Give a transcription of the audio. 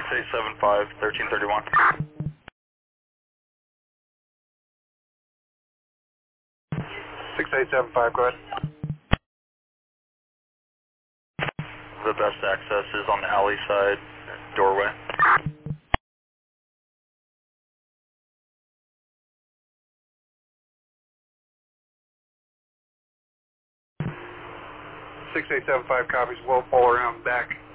6875, 1331. 6875, go ahead. The best access is on the alley side, doorway. 6875 copies, we'll pull around back.